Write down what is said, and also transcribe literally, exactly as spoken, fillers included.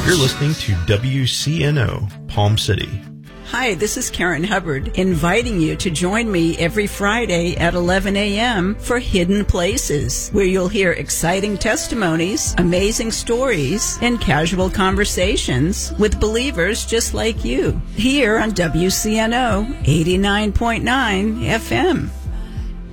You're listening to W C N O, Palm City. Hi, this is Karen Hubbard, inviting you to join me every Friday at eleven a.m. for Hidden Places, where you'll hear exciting testimonies, amazing stories, and casual conversations with believers just like you, here on W C N O eighty-nine point nine F M.